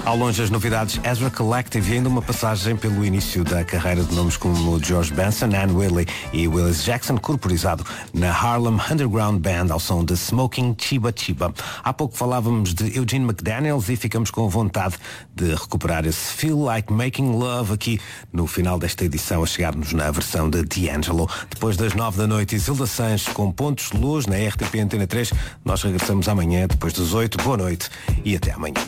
Ao longe as novidades Ezra Collective e ainda uma passagem pelo início da carreira de nomes como George Benson, Ann Wiley e Willis Jackson, corporizado na Harlem Underground Band ao som de Smoking Chiba Chiba. Há pouco falávamos de Eugene McDaniels e ficamos com vontade de recuperar esse Feel Like Making Love aqui no final desta edição, a chegarmos na versão de D'Angelo. Depois das 9 da noite, Isilda Sanches com Pontos de Luz na RTP Antena 3. Nós regressamos amanhã, depois das 8. Boa noite e até amanhã.